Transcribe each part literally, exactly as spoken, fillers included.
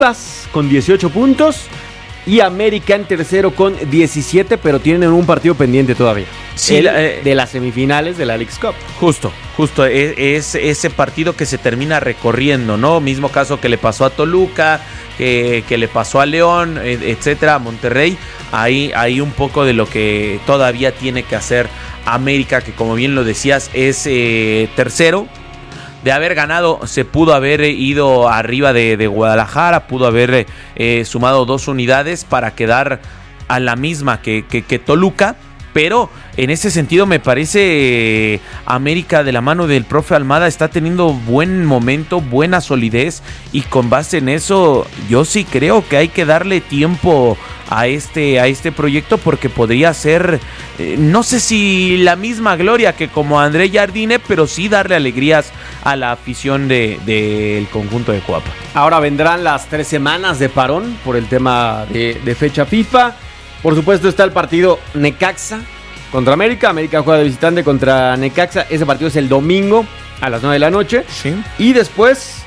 Chivas con dieciocho puntos y América en tercero con diecisiete, pero tienen un partido pendiente todavía. Sí, el, la, eh, de las semifinales de la Leagues Cup. Justo, justo, es, es ese partido que se termina recorriendo, ¿no? Mismo caso que le pasó a Toluca, que, que le pasó a León, etcétera, a Monterrey. Ahí hay un poco de lo que todavía tiene que hacer América, que como bien lo decías, es eh, tercero. De haber ganado, se pudo haber ido arriba de, de Guadalajara, pudo haber eh, sumado dos unidades para quedar a la misma que, que, que Toluca, pero en ese sentido me parece eh, América de la mano del profe Almada está teniendo buen momento, buena solidez, y con base en eso yo sí creo que hay que darle tiempo a este, a este proyecto, porque podría ser, eh, no sé si la misma gloria que como André Jardine, pero sí darle alegrías a la afición del de, de conjunto de Coapa. Ahora vendrán las tres semanas de parón por el tema de, de fecha FIFA. Por supuesto está el partido Necaxa contra América. América juega de visitante contra Necaxa. Ese partido es el domingo a las nueve de la noche. Sí. Y después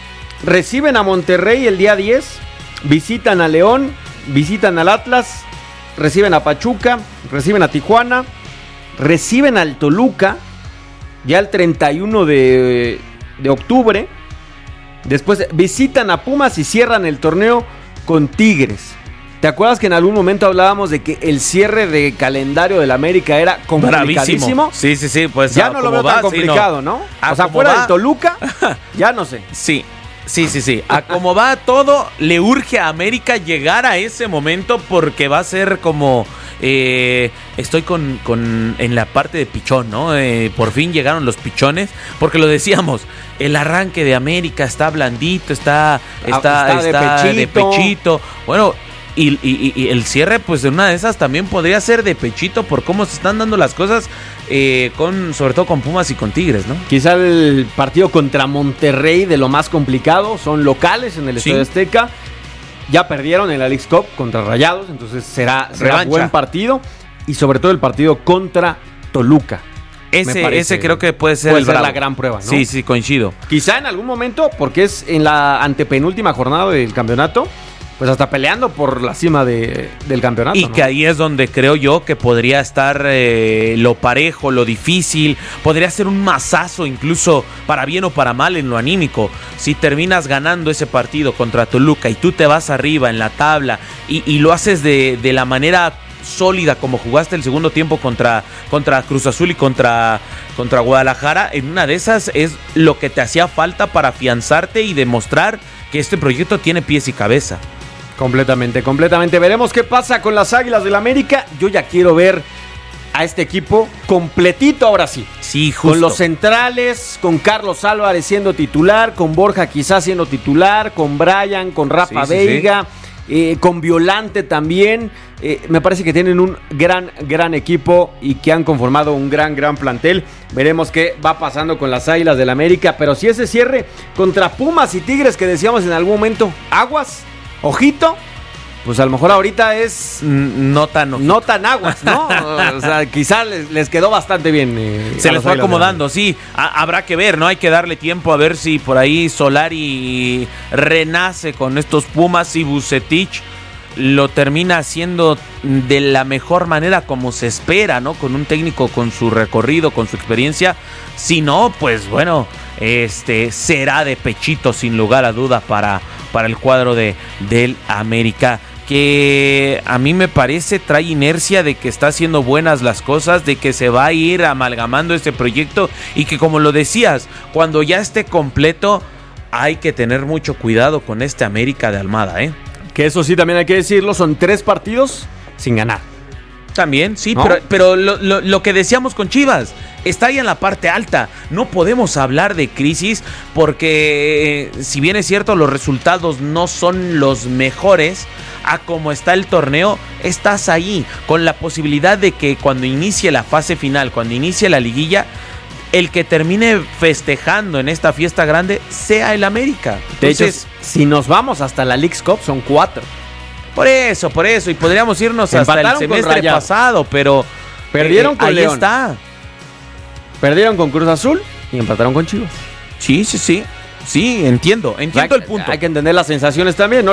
reciben a Monterrey el día diez. Visitan a León. Visitan al Atlas. Reciben a Pachuca. Reciben a Tijuana. Reciben al Toluca. Ya el treinta y uno de, de octubre. Después visitan a Pumas y cierran el torneo con Tigres. ¿Te acuerdas que en algún momento hablábamos de que el cierre de calendario del América era complicadísimo? Sí, sí, sí. Pues ya no lo veo tan complicado, sí, no. ¿no? O sea, fuera del Toluca, ya no sé. Sí, sí, sí, sí. A como va todo, le urge a América llegar a ese momento, porque va a ser como... Eh, estoy con, con en la parte de pichón, ¿no? Eh, por fin llegaron los pichones, porque lo decíamos, el arranque de América está blandito, está, está, está, está de, pechito. de pechito. Bueno... Y, y, y el cierre, pues de una de esas también podría ser de pechito por cómo se están dando las cosas, eh, con sobre todo con Pumas y con Tigres, ¿no? Quizá el partido contra Monterrey de lo más complicado, son locales en el Estadio sí. Azteca, ya perdieron en la Leagues Cup contra Rayados, entonces será, será buen partido, y sobre todo el partido contra Toluca. Ese, parece, ese creo que puede ser, puede el ser la gran prueba, ¿no? Sí, sí, coincido. Quizá en algún momento, porque es en la antepenúltima jornada del campeonato, pues hasta peleando por la cima de, del campeonato. Y ¿no? que ahí es donde creo yo que podría estar eh, lo parejo, lo difícil. Podría ser un mazazo incluso para bien o para mal en lo anímico. Si terminas ganando ese partido contra Toluca y tú te vas arriba en la tabla y, y lo haces de, de la manera sólida como jugaste el segundo tiempo contra, contra Cruz Azul y contra, contra Guadalajara, en una de esas es lo que te hacía falta para afianzarte y demostrar que este proyecto tiene pies y cabeza. Completamente, completamente. Veremos qué pasa con las Águilas del América. Yo ya quiero ver a este equipo completito ahora sí. Sí, justo. Con los centrales, con Carlos Álvarez siendo titular, con Borja quizás siendo titular, con Brian, con Rafa sí, Veiga, sí, sí. Eh, con Violante también. Eh, me parece que tienen un gran, gran equipo y que han conformado un gran, gran plantel. Veremos qué va pasando con las Águilas del América. Pero si ese cierre contra Pumas y Tigres que decíamos en algún momento, aguas, ojito, pues a lo mejor ahorita es no tan ojito. no tan aguas, ¿no? O sea, quizás les, les quedó bastante bien. Eh, Se les fue acomodando, sí. Ha, habrá que ver, ¿no? Hay que darle tiempo a ver si por ahí Solari renace con estos Pumas y Vucetich lo termina haciendo de la mejor manera como se espera, ¿no? Con un técnico con su recorrido, con su experiencia. Si no, pues bueno, este será de pechito sin lugar a duda para, para el cuadro de, del América, que a mí me parece trae inercia de que está haciendo buenas las cosas, de que se va a ir amalgamando este proyecto y que, como lo decías, cuando ya esté completo hay que tener mucho cuidado con este América de Almada, ¿eh? Que eso sí también hay que decirlo, son tres partidos sin ganar. También, sí, ¿no? pero, pero lo, lo, lo que decíamos con Chivas, está ahí en la parte alta. No podemos hablar de crisis porque, eh, si bien es cierto, los resultados no son los mejores, a como está el torneo, estás ahí, con la posibilidad de que cuando inicie la fase final, cuando inicie la liguilla, el que termine festejando en esta fiesta grande sea el América. Entonces, de hecho, si nos vamos hasta la Leagues Cup, son cuatro. Por eso, por eso. Y podríamos irnos hasta el semestre pasado, pero... Perdieron eh, con ahí León. está. Perdieron con Cruz Azul y empataron con Chivas. Sí, sí, sí. Sí, entiendo, entiendo hay, el punto. Hay que entender las sensaciones también, ¿no?